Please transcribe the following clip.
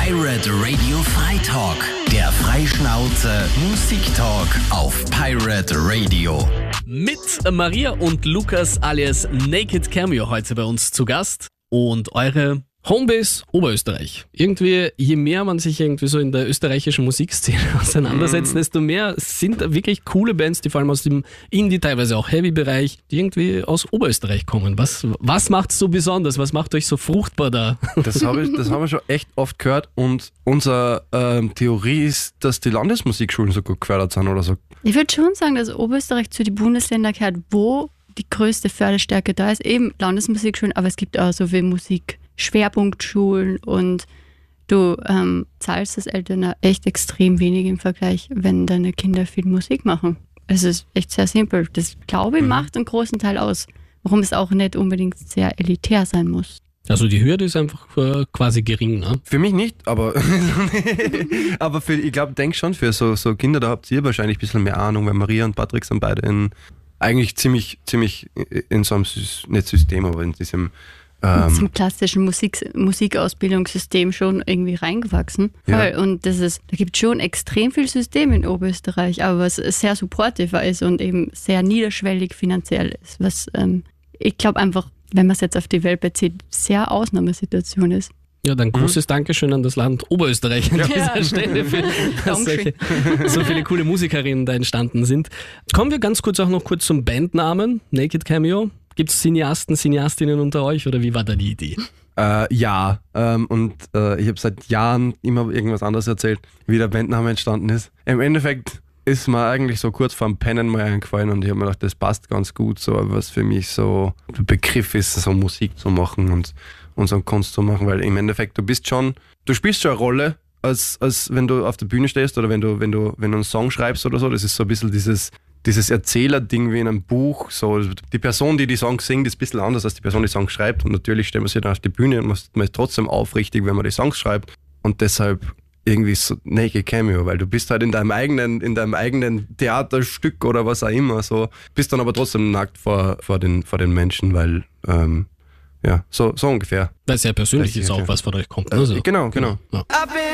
Pirate Radio Freitalk, der Freischnauze Musiktalk auf Pirate Radio. Mit Maria und Lukas alias Naked Cameo heute bei uns zu Gast und eure Homebase Oberösterreich. Irgendwie, je mehr man sich irgendwie so in der österreichischen Musikszene auseinandersetzt, desto mehr sind da wirklich coole Bands, die vor allem aus dem Indie, teilweise auch Heavy-Bereich, die irgendwie aus Oberösterreich kommen. Was macht es so besonders? Was macht euch so fruchtbar da? Das haben wir schon echt oft gehört und unsere Theorie ist, dass die Landesmusikschulen so gut gefördert sind oder so. Ich würde schon sagen, dass Oberösterreich zu den Bundesländern gehört, wo die größte Förderstärke da ist. Eben Landesmusikschulen, aber es gibt auch so viel Musikschwerpunktschulen und du zahlst als Eltern echt extrem wenig im Vergleich, wenn deine Kinder viel Musik machen. Es ist echt sehr simpel. Das, glaube ich, macht einen großen Teil aus, warum es auch nicht unbedingt sehr elitär sein muss. Also die Hürde ist einfach quasi gering, ne? Für mich nicht, aber ich denke schon für so Kinder, da habt ihr wahrscheinlich ein bisschen mehr Ahnung, weil Maria und Patrick sind beide eigentlich ziemlich in so einem, nicht System, aber in diesem zum klassischen Musikausbildungssystem schon irgendwie reingewachsen. Ja. Und da gibt es schon extrem viel System in Oberösterreich, aber was sehr supportive ist und eben sehr niederschwellig finanziell ist, was ich glaube einfach, wenn man es jetzt auf die Welt bezieht, sehr Ausnahmesituation ist. Ja, dann großes Dankeschön an das Land Oberösterreich an dieser Stelle, dass so viele coole Musikerinnen da entstanden sind. Kommen wir ganz kurz zum Bandnamen, Naked Cameo. Gibt es Cineasten, Cineastinnen unter euch oder wie war da die Idee? Ja, und ich habe seit Jahren immer irgendwas anderes erzählt, wie der Bandname entstanden ist. Im Endeffekt ist mir eigentlich so kurz vorm Pennen mal eingefallen und ich habe mir gedacht, das passt ganz gut, so was für mich so der Begriff ist, so Musik zu machen und so Kunst zu machen, weil im Endeffekt du spielst schon eine Rolle, als wenn du auf der Bühne stehst oder wenn du einen Song schreibst oder so. Das ist so ein bisschen dieses Erzählerding wie in einem Buch. So, die Person, die Songs singt, ist ein bisschen anders als die Person, die Songs schreibt. Und natürlich stellt man sich dann auf die Bühne und man ist trotzdem aufrichtig, wenn man die Songs schreibt. Und deshalb irgendwie so Naked Cameo, weil du bist halt in deinem eigenen Theaterstück oder was auch immer, so bist dann aber trotzdem nackt vor den Menschen, weil so ungefähr. Weil es ja persönlich ist auch, was von euch kommt. Also. Genau. Ja.